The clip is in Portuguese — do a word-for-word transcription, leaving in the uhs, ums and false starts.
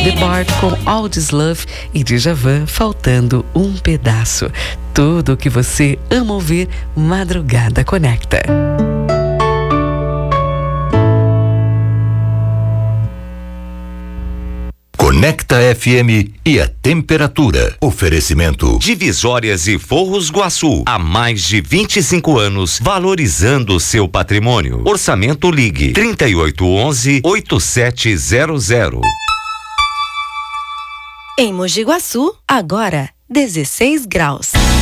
The Bard com All This Love e Djavan, Faltando um Pedaço. Tudo o que você ama ouvir, Madrugada Conecta. Conecta F M e a temperatura. Oferecimento Divisórias e Forros Guaçu. Há mais de vinte e cinco anos, valorizando o seu patrimônio. Orçamento Ligue trinta e oito onze, oitenta e sete zero zero. Em Mogi Guaçu, agora dezesseis graus.